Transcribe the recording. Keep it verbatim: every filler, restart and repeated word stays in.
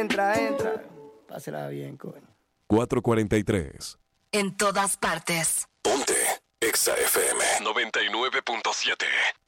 entra, entra. Pásela bien, coño. cuatrocientos cuarenta y tres. En todas partes. Ponte Exa F M noventa y nueve punto siete.